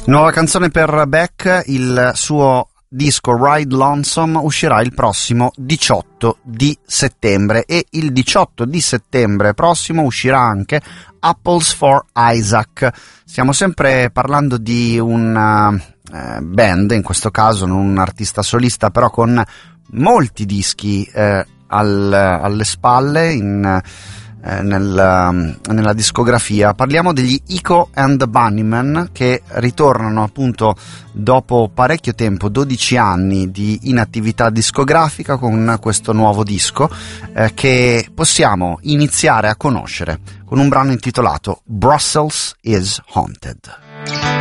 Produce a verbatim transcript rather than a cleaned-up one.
Nuova canzone per Beck, il suo disco Ride Lonesome uscirà il prossimo diciotto di settembre e il diciotto di settembre prossimo uscirà anche Apples for Isaac. Stiamo sempre parlando di una eh, band, in questo caso non un artista solista, però con molti dischi eh, al, alle spalle in Eh, nel, nella discografia. Parliamo degli Echo and the Bunnymen, che ritornano appunto dopo parecchio tempo, dodici anni di inattività discografica, con questo nuovo disco eh, che possiamo iniziare a conoscere con un brano intitolato Brussels is Haunted.